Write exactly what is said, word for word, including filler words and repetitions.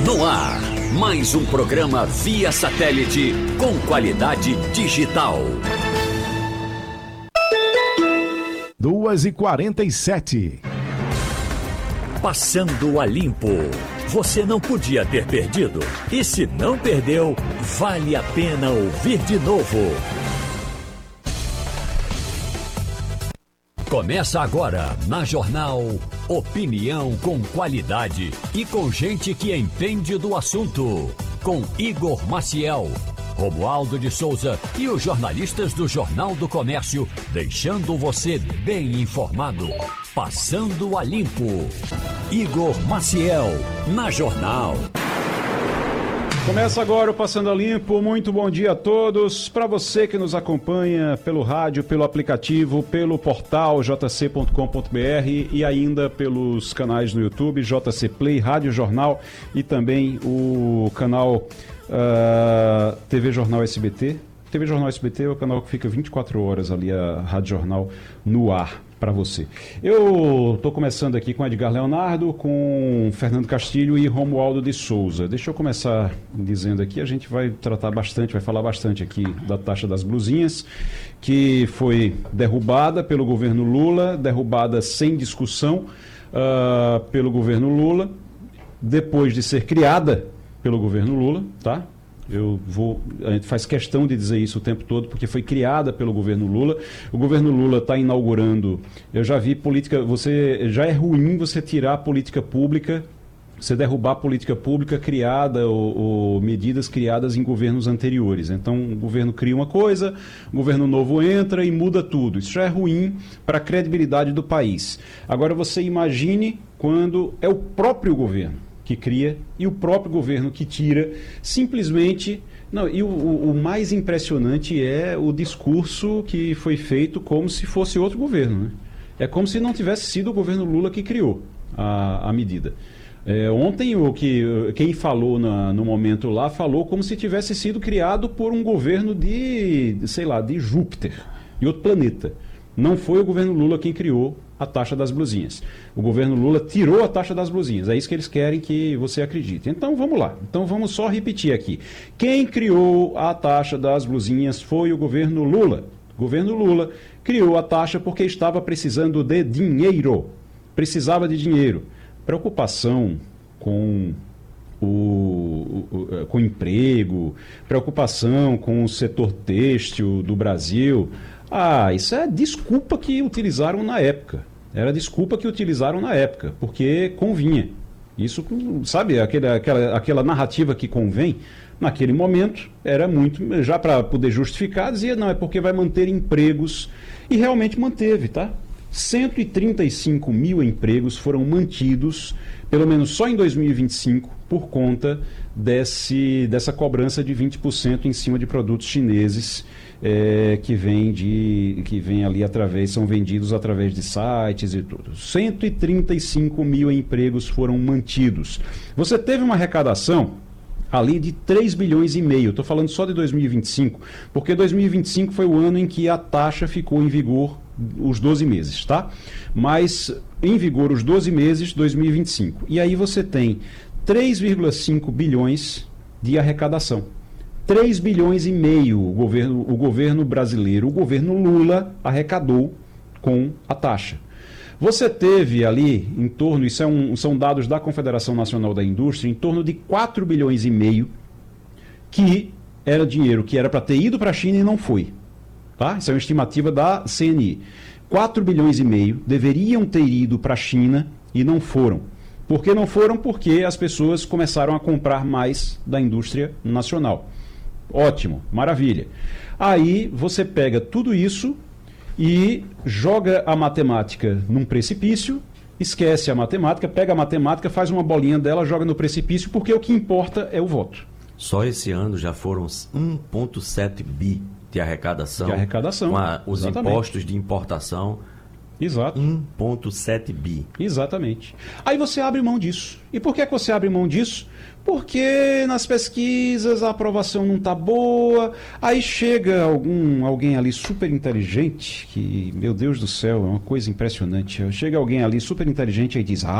No ar, mais um programa via satélite com qualidade digital. duas e quarenta e sete. Passando a limpo. Você não podia ter perdido. E se não perdeu, vale a pena ouvir de novo. Começa agora, na Jornal, opinião com qualidade e com gente que entende do assunto. Com Igor Maciel, Romualdo de Souza e os jornalistas do Jornal do Comércio, deixando você bem informado. Passando a limpo. Igor Maciel, na Jornal. Começa agora o Passando a Limpo. Muito bom dia a todos. Para você que nos acompanha pelo rádio, pelo aplicativo, pelo portal j c ponto com ponto b r e ainda pelos canais no YouTube, J C Play, Rádio Jornal e também o canal uh, T V Jornal S B T. T V Jornal S B T é o canal que fica vinte e quatro horas ali, a Rádio Jornal no ar para você. Eu estou começando aqui com Edgar Leonardo, com Fernando Castilho e Romualdo de Souza. Deixa eu começar dizendo aqui, a gente vai tratar bastante, vai falar bastante aqui da taxa das blusinhas, que foi derrubada pelo governo Lula, derrubada sem discussão uh, pelo governo Lula, depois de ser criada pelo governo Lula, tá? Eu vou, a gente faz questão de dizer isso o tempo todo, porque foi criada pelo governo Lula. O governo Lula está inaugurando, eu já vi política, você, já é ruim você tirar a política pública, você derrubar a política pública criada ou, ou medidas criadas em governos anteriores. Então o governo cria uma coisa, o governo novo entra e muda tudo. Isso já é ruim para a credibilidade do país. Agora você imagine quando é o próprio governo que cria e o próprio governo que tira, simplesmente... Não, e o, o mais impressionante é o discurso que foi feito como se fosse outro governo, né? É como se não tivesse sido o governo Lula que criou a, a medida. É, ontem, o que, quem falou na, no momento lá, falou como se tivesse sido criado por um governo de, de, sei lá, de Júpiter, de outro planeta. Não foi o governo Lula quem criou a taxa das blusinhas. O governo Lula tirou a taxa das blusinhas. É isso que eles querem que você acredite. Então vamos lá. Então vamos só repetir aqui. Quem criou a taxa das blusinhas foi o governo Lula. O governo Lula criou a taxa porque estava precisando de dinheiro. Precisava de dinheiro. Preocupação com o, o, com o emprego, preocupação com o setor têxtil do Brasil. Ah, isso é desculpa que utilizaram na época. Era desculpa que utilizaram na época, porque convinha. Isso, sabe, aquele, aquela, aquela narrativa que convém, naquele momento, era muito, já para poder justificar, dizia, não, é porque vai manter empregos. E realmente manteve, tá? cento e trinta e cinco mil empregos foram mantidos, pelo menos só em dois mil e vinte e cinco, por conta desse, dessa cobrança de vinte por cento em cima de produtos chineses, É, que vem de que vem ali através, são vendidos através de sites e tudo. cento e trinta e cinco mil empregos foram mantidos. Você teve uma arrecadação ali de três bilhões e meio. Estou falando só de dois mil e vinte e cinco, porque dois mil e vinte e cinco foi o ano em que a taxa ficou em vigor os doze meses, tá? Mas em vigor os doze meses, dois mil e vinte e cinco. E aí você tem três vírgula cinco bilhões de arrecadação. três bilhões e meio o governo, o governo brasileiro, o governo Lula arrecadou com a taxa. Você teve ali em torno, isso é um, são dados da Confederação Nacional da Indústria, em torno de quatro bilhões e meio que era dinheiro que era para ter ido para a China e não foi. Tá? Isso é uma estimativa da C N I. quatro bilhões e meio deveriam ter ido para a China e não foram. Por que não foram? Porque as pessoas começaram a comprar mais da indústria nacional. Ótimo, maravilha. Aí você pega tudo isso e joga a matemática num precipício, esquece a matemática, pega a matemática, faz uma bolinha dela, joga no precipício, porque o que importa é o voto. Só esse ano já foram um vírgula sete bi de arrecadação. De arrecadação. Com a, os exatamente. Impostos de importação. Exato. um vírgula sete bi. Exatamente. Aí você abre mão disso. E por que, que você abre mão disso? Porque nas pesquisas a aprovação não está boa, aí chega algum, alguém ali super inteligente, que, meu Deus do céu, é uma coisa impressionante, chega alguém ali super inteligente e diz, ah,